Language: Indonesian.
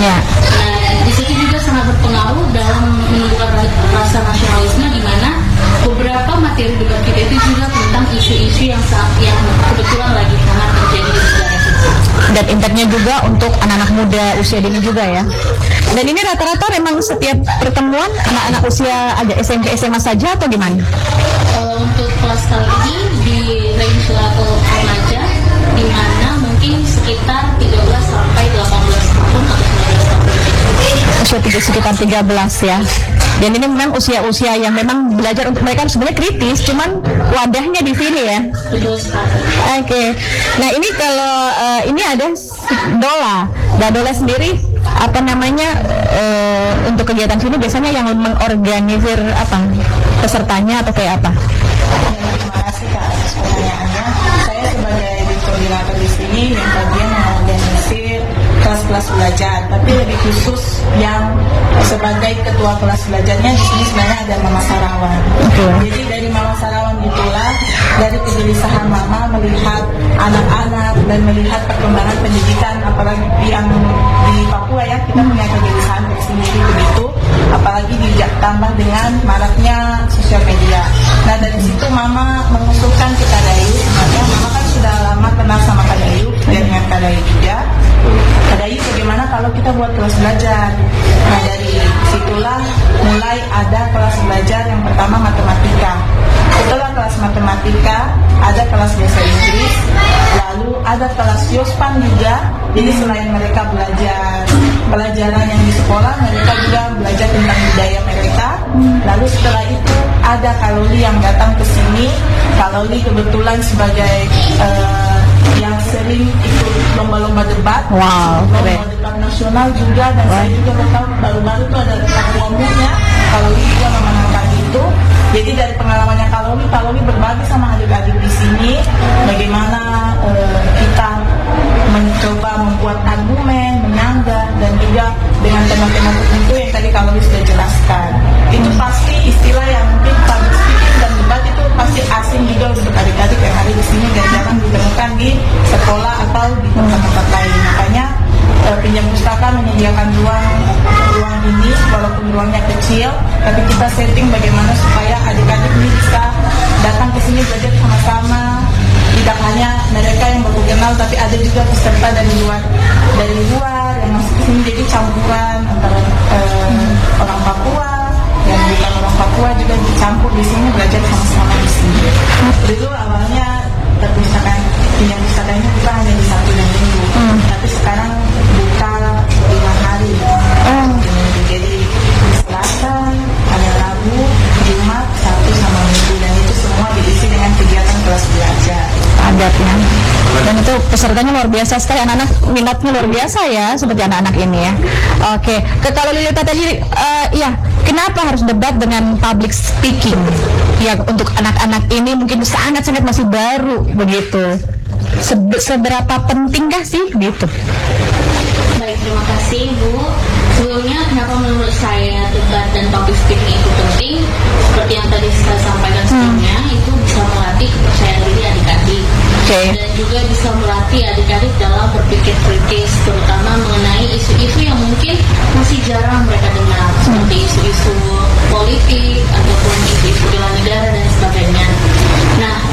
Ya. Nah, di situ juga sangat berpengaruh dalam menumbuhkan rasa nasionalisme, di mana beberapa materi debat kita itu juga tentang isu-isu yang kebetulan lagi sangat terjadi di negara kita. Dan impactnya juga untuk anak-anak muda usia dini juga ya. Dan ini rata-rata memang setiap pertemuan anak-anak usia ada SMP SMA saja atau gimana? Untuk kelas kali ini di range level remaja, di mana mungkin sekitar 13 sampai 18 tahun atau 19 tahun. Usia sekitar 13 ya. Dan ini memang usia-usia yang memang belajar untuk mereka sebenarnya kritis, cuman wadahnya di sini ya. Betul sekali. Oke. Nah ini kalau ini ada Dola. Dan Dola sendiri apa namanya untuk kegiatan sini biasanya yang mengorganisir apa pesertanya atau kayak apa? Terima kasih Kak atas pertanyaannya. Saya sebagai koordinator di sini yang bagian mengorganisir kelas-kelas belajar, tapi lebih khusus yang sebagai ketua kelas belajarnya di sini sebenarnya ada Mama Sarawan. Jadi dari Mama Sarawan itulah dari kegelisahan Mama melihat anak-anak dan melihat perkembangan pendidikan, apalagi yang di Papua ya kita punya kegelisahan tersendiri begitu, apalagi ditambah dengan maraknya sosial media. Nah dari situ Mama mengusulkan ke Kak Dayu, makanya Mama kan sudah lama kenal sama Kak Dayu dan dengan Kak Dayu juga. Kak Dayu bagaimana kalau kita buat kelas belajar? Nah dari situlah mulai ada kelas belajar yang pertama matematika. Setelah kelas matematika ada kelas bahasa Inggris, lalu ada kelas Yospan juga. Jadi selain mereka belajar pelajaran yang di sekolah, mereka juga belajar tentang budaya mereka. Lalu setelah itu ada Kaloli yang datang ke sini. Kaloli kebetulan sebagai yang sering ikut lomba-lomba debat, lomba debat nasional juga, dan saya juga tahu baru-baru itu ada ketua umumnya. Kaloli juga memenangkan itu. Jadi dari pengalamannya Kaloli berbagi sama adik-adik di sini bagaimana kita mencoba membuat argumen, menyanggah, dan juga dengan tema-tema tertentu yang tadi Kaloli sudah jelaskan. Itu pasti istilah yang mungkin public speaking dan debat itu pasti asing juga untuk adik-adik yang ada di sini dan jarang ditemukan di sekolah atau di tempat-tempat lain. Makanya pinjam pustaka menyediakan ruang ini walaupun ruangnya kecil, tapi kita setting bagaimana supaya adik-adik ini bisa datang ke sini belajar sama-sama. Tidak hanya mereka yang baru kenal, tapi ada juga peserta dari luar yang masuk ke sini, jadi campuran antara orang Papua dan bukan orang Papua juga dicampur di sini belajar sama-sama di sini. Dulu awalnya pinjam pustaka ini bukan hanya di Sabtu dan Minggu, tapi sekarang buka 5 hari. Jadi Selasa, ada Rabu, Jumat, Sabtu sama Minggu, dan itu semua diisi dengan kegiatan kelas belajar. Adat ya. Dan itu pesertanya luar biasa sekali, anak-anak minatnya luar biasa ya, seperti anak-anak ini ya. Oke, kalau Lilita tadi ya, kenapa harus debat dengan public speaking? Ya untuk anak-anak ini mungkin sangat-sangat masih baru begitu. Seberapa pentingkah sih gitu? Baik, terima kasih Bu. Sebelumnya kenapa menurut saya debat dan public speaking itu penting? Seperti yang tadi saya sampaikan sebelumnya, itu bisa melatih kepercayaan diri adik-adik. Dan juga bisa melatih adik-adik dalam berpikir kritis, terutama mengenai isu-isu yang mungkin masih jarang mereka dengar, seperti isu-isu politik ataupun isu-isu bela negara dan sebagainya. Nah,